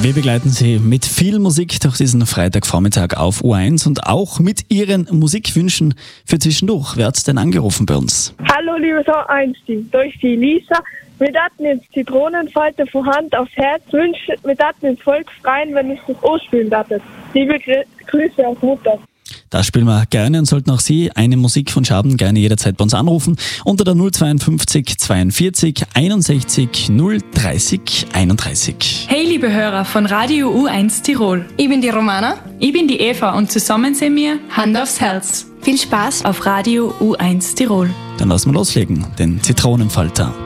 Wir begleiten Sie mit viel Musik durch diesen Freitagvormittag auf U1 und auch mit Ihren Musikwünschen für zwischendurch. Wer hat's denn angerufen bei uns? Hallo liebes U1-Team, da ist die Lisa. Wir daten jetzt Zitronenfalter von Hand aufs Herz wünschen. Wir daten ins Volk freien, wenn ich das ausspielen datet. Liebe Grüße aus Mutter. Das spielen wir gerne und sollten auch Sie eine Musik von Schaben gerne jederzeit bei uns anrufen. Unter der 052 42 61 030 31. Hey liebe Hörer von Radio U1 Tirol. Ich bin die Romana. Ich bin die Eva und zusammen sind wir Hand aufs Herz. Viel Spaß Auf Radio U1 Tirol. Dann lassen wir loslegen, den Zitronenfalter.